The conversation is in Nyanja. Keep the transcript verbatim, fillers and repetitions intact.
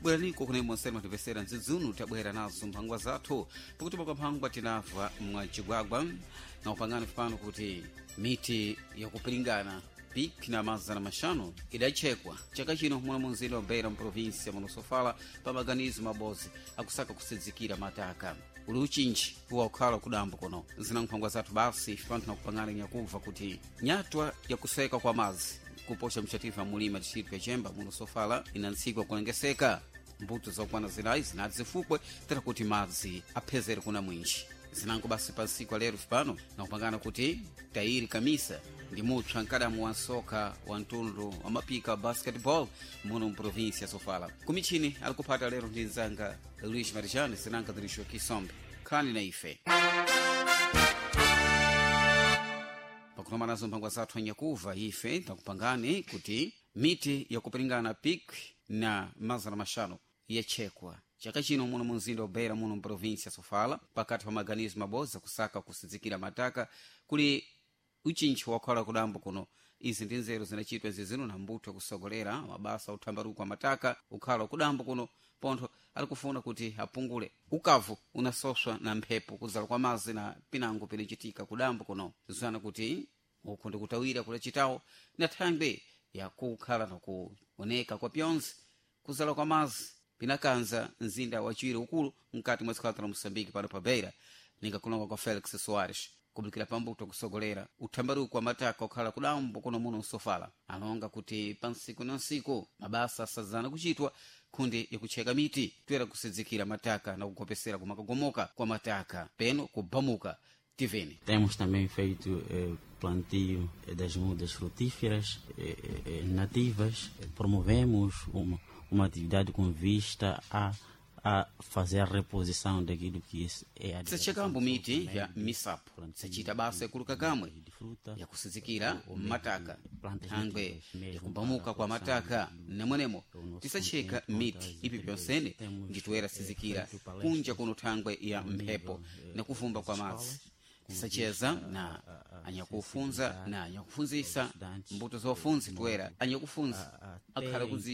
bweraliko kuna imonsema tivesera nzidzunu tabwera nazo mphangwa zathu pakuti pakamphangwa tinava mwachigwagwa na upangano pano kuti miti yakupilingana pik na mazana mashanu idachekwa chaka chino mwana munzinda wa Beira mprovinsi ya Monosofala pa maganizo mabozi akusaka kusedzikira mataka uli uchinji huwa ukhala kudambo kuno zina mphangwa zathu basi panthu na kupangana nyakuva kuti nyatwa yakuseka kwa mazi kuposha mchatifu wa mulima distritu ya Chemba Monosofala inansikwa kulengeseka mbuto za ukwana zilai zinadzifukwe tera kuti mazi aphezere kuna mwinji zinango basi pansiku wa lero pano na kupangana kuti tairi kamisa ndi mutswa nkadamu wa soka wa mtundu wa mapika wa basketball muno mprovinsi ya Sofala kumichini alikupata lero ndi nzanga Luis Marijani zinanga dhirisho kisombe kani na ife pakunoma nazo mphangwa zathu anyakuva ife takupangani kuti miti yakupilingana pik na mazana mashanu yachekwa chaka chino muno munzinda wa Beira muno mprovinsi ya Sofala pakati pa maganizo maboza kusaka kusedzikira mataka kuli uchinji wakhala kudambo kuno izi ndi nzeru zinachitwa zizino na mbuto kusogolera mabasa uthambaruko wa mataka ukhala kudambo kuno pontho alikufuna kuti apungule ukavu unasoswa na mphepo kuzala kwa mazi na pinango pilichitika kudambo kuno zana kuti uku ndi kutawira kula chitawo na thangbe ya kukhala na kuoneka kwa pyonzi kuzala kwa mazi pinakanza nzinda wachiwiri ukulu mkati mwa dziko la Mosambiki pano pa Beira ningakulonga kwa Felix Soares kublikira pambuto kusogolera uthambaruko wa mataka ukhala kudambo kuno muno Sofala alonga kuti pansiku na nsiku mabasa asazana kuchitwa kundi yakucheka miti twera kusedzikira mataka na kukopesera kumakagomoka kwa mataka peno kubamuka tiveni. Temos também feito eh, plantio das mudas frutíferas eh, eh, nativas. Promovemos uma, uma atividade com vista a a fazer a reposição daquilo que é a tsachekambo miti ya misapo tsachita basa yakuluka kamwe yakusedzikira mataka thangwe yakubamuka kwa mataka namwenemo tisacheka miti ipi pyonsene nditwera sizikira kunja kuno thangwe ya mphepo na kuvumba kwa mazi tisacheza na anyakufunza na anyakufunzisa mbuto zofunzi twera anyakufunza akhala kuzi